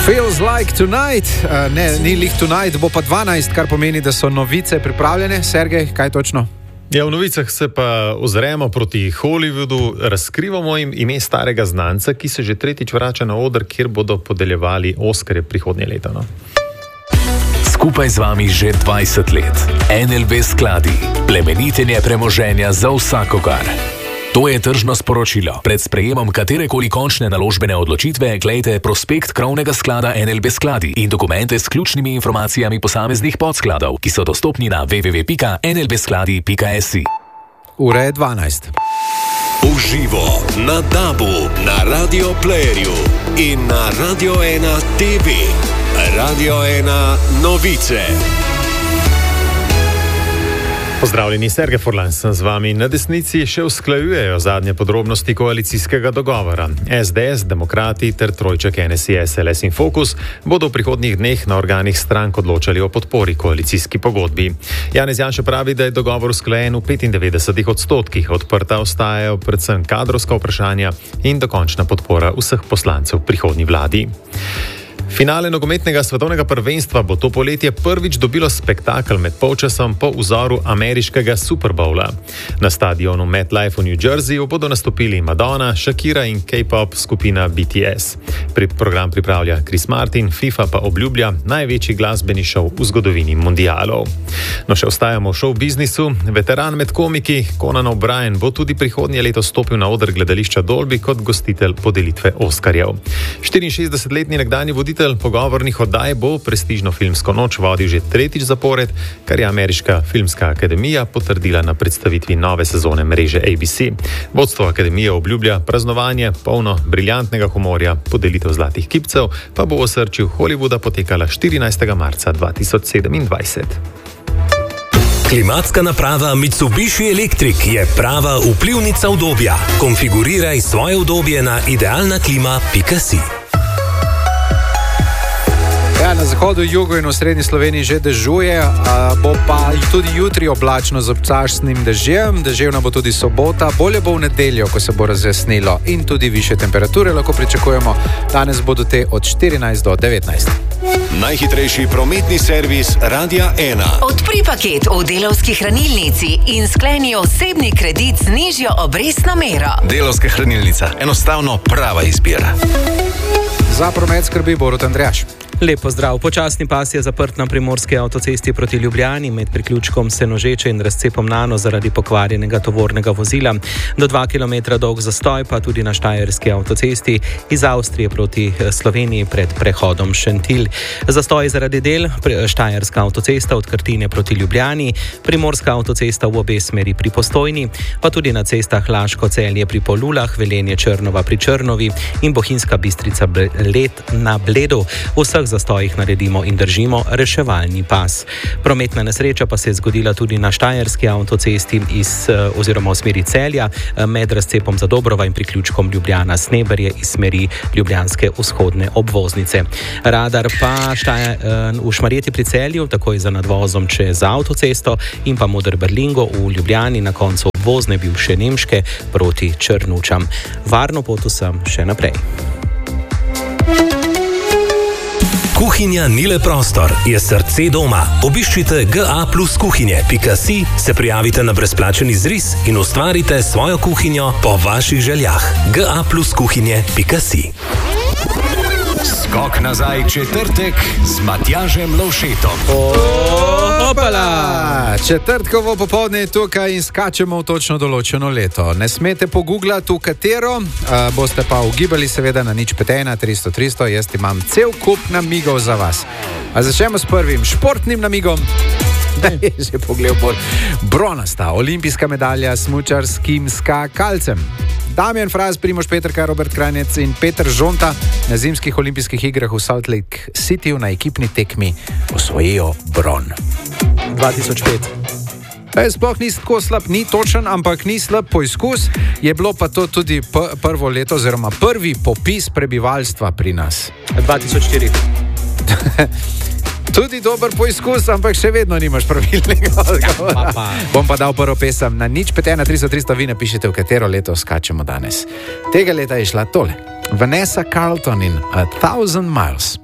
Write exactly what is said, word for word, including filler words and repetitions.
Feels like tonight, uh, ne, ni lih tonight, bo pa dvanajst, kar pomeni, da so novice pripravljene. Sergej, kaj točno? Ja, v novicah se pa ozremo proti Hollywoodu, razkrivamo jim ime starega znanca, ki se že tretjič vrača na oder, kjer bodo podeljevali Oskarje prihodnje leto. No? Skupaj z vami že dvajset let. N L B skladi, plemenitenje premoženja za vsakogar. To je tržno sporočilo. Pred sprejemom katerekoli končne naložbene odločitve glejte prospekt krovnega sklada N L B skladi in dokumente s ključnimi informacijami posameznih podskladov, ki so dostopni na w w w pika n l b skladi pika s i. Ura je dvanajst. Uživo na Dabu, na Radio Playerju in na Radio ena T V. Radio ena novice. Pozdravljeni, Sergej Furlan sem z vami. Na desnici še usklajujejo zadnje podrobnosti koalicijskega dogovora. S D S, Demokrati ter trojček N S I S L S in Fokus bodo v prihodnjih dneh na organih strank odločali o podpori koalicijski pogodbi. Janez Janša pravi, da je dogovor usklajen v petindevetdesetih odstotkih, odprta ostajajo predvsem kadrovska vprašanja in dokončna podpora vseh poslancev v prihodnji vladi. Finale nogometnega svetovnega prvenstva bo to poletje prvič dobilo spektakel med polčasom po vzoru ameriškega Super Bowla. Na stadionu MetLife v New Jerseyju bodo nastopili Madonna, Shakira in K-pop skupina B T S. Pri program pripravlja Chris Martin, FIFA pa obljublja največji glasbeni šov v zgodovini mundialov. No, še ostajamo v show biznisu. Veteran med komiki Conan O'Brien bo tudi prihodnje leto stopil na oder gledališča Dolby kot gostitelj podelitve Oskarjev. štiriinšestdesetletni nekdanji voditelj pogovornih oddaj bo prestižno filmsko noč vodil že tretjič zapored, kar je Ameriška filmska akademija potrdila na predstavitvi nove sezone mreže A B C. Vodstvo akademije obljublja praznovanje polno briljantnega humorja, podelitev zlatih kipcev pa bo v osrčju Hollywooda potekala štirinajstega marca dva tisoč sedemindvajset. Klimatska naprava Mitsubishi Electric je prava vplivnica udobja. Konfiguriraj svoje udobje na idealna klima pika si. Ja, na zahodu, jugu in v srednji Sloveniji že dežuje, bo pa tudi jutri oblačno z občasnim dežjem, deževna bo tudi sobota, bolje bo v nedeljo, ko se bo razjasnilo in tudi više temperature lahko pričakujemo. Danes bodo te od štirinajst do devetnajst. Najhitrejši prometni servis Radia ena. Odpri paket v Delavski hranilnici in skleni osebni kredit z nižjo obrestno mero. Delavska hranilnica, enostavno prava izbira. Za promet skrbi Borut Andrejaš. Lep pozdrav. Počasni pas je zaprt na primorski avtocesti proti Ljubljani med priključkom Senožeče in razcepom Nano zaradi pokvarjenega tovornega vozila. Do dva kilometra dolg zastoj pa tudi na štajerski avtocesti iz Avstrije proti Sloveniji pred prehodom Šentilj. Zastoj zaradi del štajerska avtocesta od Krtine proti Ljubljani, primorska avtocesta v obe smeri pri Postojni, pa tudi na cestah Laško-Celje pri Polulah, Velenje Črnova pri Črnovi in Bohinjska Bistrica Bled na Bledu. Vseh zastojih naredimo in držimo reševalni pas. Prometna nesreča pa se je zgodila tudi na štajerski avtocesti iz, oziroma v smeri Celja med razcepom Zadobrova in priključkom Ljubljana Sneberje iz smeri ljubljanske vzhodne obvoznice. Radar pa štaje, v Šmarjeti pri Celju, takoj za nadvozom čez avtocesto in pa Moderberlingo v Ljubljani na koncu obvozne bivše Nemške proti Črnučam. Varno pot vsem še naprej. Kuhinja ni le prostor, je srce doma. Obiščite g a plus kuhinje pika si, se prijavite na brezplačen izris in ustvarite svojo kuhinjo po vaših željah. g a plus kuhinje pika si. Skok nazaj četrtek z Matjažem Lovšetom. Opala! Četrtkovo popoldne je tukaj in skačemo v točno določeno leto. Ne smete pogooglati v katero, uh, boste pa ugibali seveda na nič pet ena tristo tristo, jaz imam cel kup namigov za vas. A začnemo s prvim športnim namigom. Da je že pogledal bolj. Bronasta olimpijska medalja smučarskim skakalcem. Damjan Fras, Primož Peterka, Robert Kranjec in Peter Žonta na zimskih olimpijskih igrah v Salt Lake Cityju na ekipni tekmi osvojijo bron. dva tisoč pet. E, sploh ni tako slab, ni točen, ampak ni slab poizkus. Je bilo pa to tudi p- prvo leto oziroma prvi popis prebivalstva pri nas. dva tisoč štiri. Tudi dober poizkus, ampak še vedno nimaš pravilnega odgovora. Ja, Bom pa dal prvo pesem na nič pet ena tristo tristo, vi napišete, v katero leto skačemo danes. Tega leta je šla tole. Vanessa Carlton in A Thousand Miles.